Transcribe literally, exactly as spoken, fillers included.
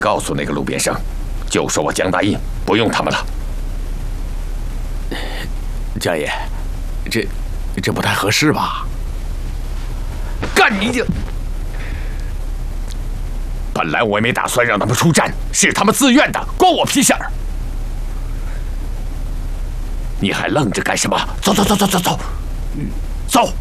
告诉那个路边生，就说我江大印不用他们了。 江爷，这这不太合适吧？ 干你就！本来我也没打算让他们出战，是他们自愿的，关我屁事儿！你还愣着干什么？走走走走走走，走！